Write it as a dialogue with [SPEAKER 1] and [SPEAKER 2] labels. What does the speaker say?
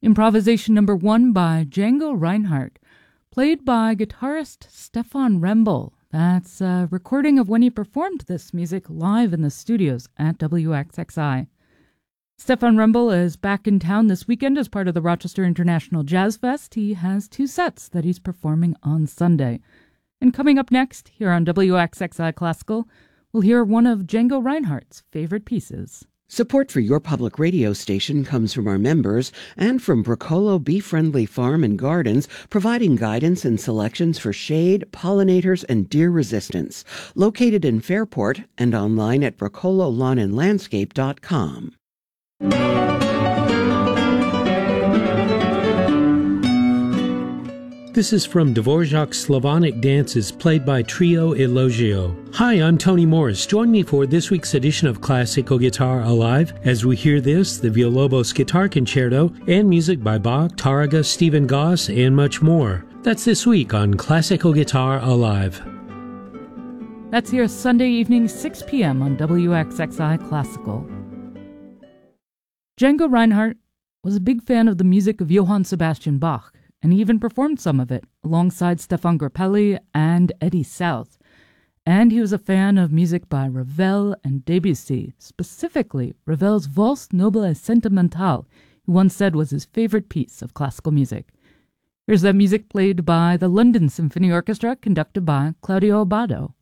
[SPEAKER 1] Improvisation number 1 by Django Reinhardt, played by guitarist Stefan Rembel. That's a recording of when he performed this music live in the studios at WXXI. Stefan Rembel is back in town this weekend as part of the Rochester International Jazz Fest. He has 2 sets that he's performing on Sunday. And coming up next, here on WXXI Classical, we'll hear one of Django Reinhardt's favorite pieces.
[SPEAKER 2] Support for your public radio station comes from our members and from Bracolo Bee Friendly Farm and Gardens, providing guidance and selections for shade, pollinators, and deer resistance. Located in Fairport and online at bracololawnandlandscape.com.
[SPEAKER 3] This is from Dvorak's Slavonic Dances, played by Trio Elogio. Hi, I'm Tony Morris. Join me for this week's edition of Classical Guitar Alive as we hear this, the Villalobos Guitar Concerto, and music by Bach, Tárrega, Stephen Goss, and much more. That's this week on Classical Guitar Alive.
[SPEAKER 1] That's here Sunday evening, 6 p.m. on WXXI Classical. Django Reinhardt was a big fan of the music of Johann Sebastian Bach, and he even performed some of it alongside Stefan Grappelli and Eddie South. And he was a fan of music by Ravel and Debussy, specifically Ravel's Valse Noble et Sentimentale, he once said was his favorite piece of classical music. Here's that music played by the London Symphony Orchestra, conducted by Claudio Abbado.